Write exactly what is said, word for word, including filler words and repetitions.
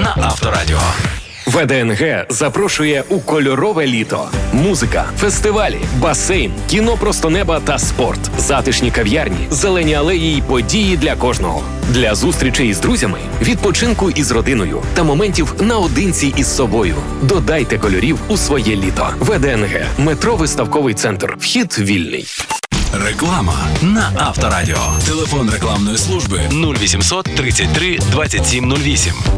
на Авторадіо. ВДНГ запрошує у кольорове літо. Музика, фестивалі, басейн, кіно просто неба та спорт, затишні кав'ярні, зелені алеї й події для кожного. Для зустрічей з друзями, відпочинку із родиною та моментів наодинці із собою. Додайте кольорів у своє літо. ВДНГ. Метро Виставковий центр. Вхід вільний. Реклама на Авторадіо. Телефон рекламної служби нуль вісімсот тридцять три двадцять сім нуль вісім.